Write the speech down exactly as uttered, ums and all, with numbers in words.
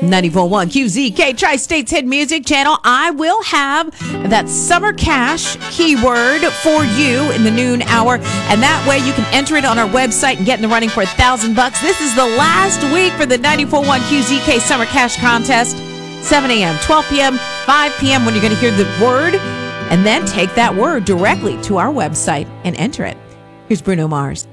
ninety-four point one Q Z K, Tri-State's Hit Music Channel. I will have that summer cash keyword for you in the noon hour, and that way you can enter it on our website and get in the running for a thousand bucks. This is the last week for the ninety-four point one Q Z K Summer Cash Contest. seven a.m., twelve p.m., five p.m. when you're going to hear the word, and then take that word directly to our website and enter it. Here's Bruno Mars.